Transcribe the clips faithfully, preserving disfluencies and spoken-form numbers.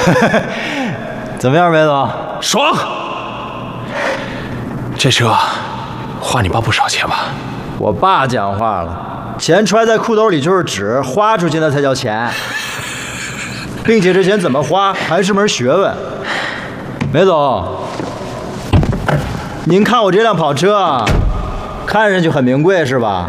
怎么样，梅总？ 爽！这车花你爸不少钱吧？ 我爸讲话了，钱揣在裤兜里就是纸，花出去那才叫钱。并且这钱怎么花还是门学问。梅总，您看我这辆跑车，看上去很名贵是吧？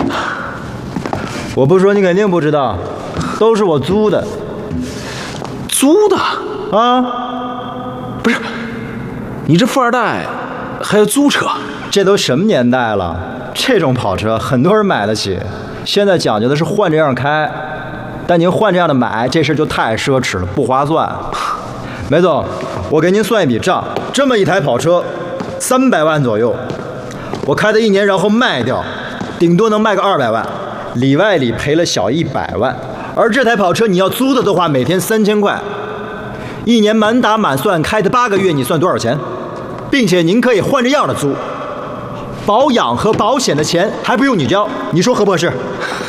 我不说你肯定不知道，都是我租的。 租的啊？ 不是，你这富二代还要租车？ 这都什么年代了？这种跑车很多人买得起，现在讲究的是换这样开。但您换这样的买，这事就太奢侈了，不划算。梅总，我给您算一笔账，这么一台跑车，三百万左右，我开它一年，然后卖掉，顶多能卖个二百万，里外里赔了小一百万。而这台跑车你要租的的话，每天三千块，一年满打满算开它八个月，你算多少钱？并且您可以换着样的租，保养和保险的钱还不用你交，你说合不合适？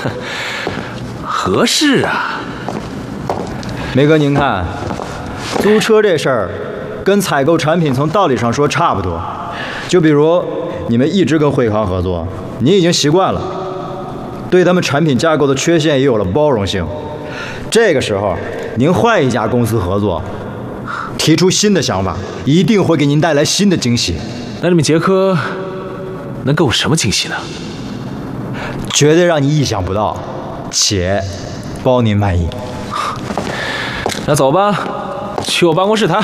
合适啊， 梅哥，您看，租车这事儿跟采购产品从道理上说差不多。就比如你们一直跟惠康合作，你已经习惯了，对他们产品架构的缺陷也有了包容性。这个时候，您换一家公司合作，提出新的想法，一定会给您带来新的惊喜。 那你们捷科能给我什么惊喜呢？ 绝对让你意想不到，且包您满意。 那走吧，去我办公室谈。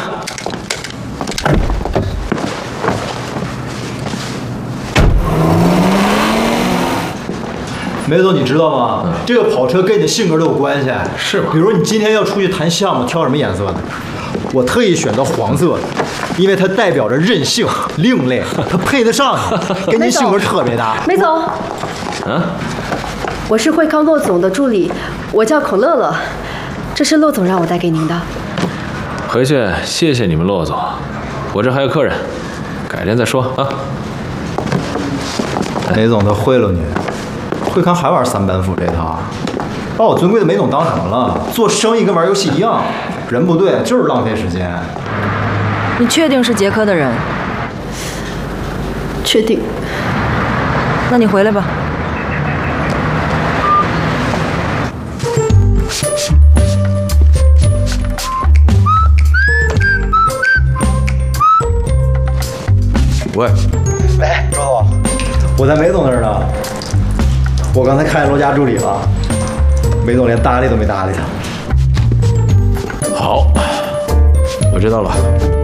梅总，你知道吗？嗯、这个跑车跟你的性格都有关系。 是吗？ 比如你今天要出去谈项目，挑什么颜色的？我特意选择黄色的，因为它代表着任性、另类，它配得上你，跟您性格特别搭。 梅总， 啊， 我是惠康骆总的助理，我叫孔乐乐，这是骆总让我带给您的。 回去谢谢你们骆总，我这还有客人，改天再说啊。 梅总他贿赂你。惠康还玩三板斧这套，把我尊贵的梅总当什么了？做生意跟玩游戏一样，人不对就是浪费时间。 你确定是捷科的人？ 确定。 那你回来吧。 喂， 喂，周总，我在梅总那儿呢。我刚才看见罗家助理了，梅总连搭理都没搭理他。 好，我知道了。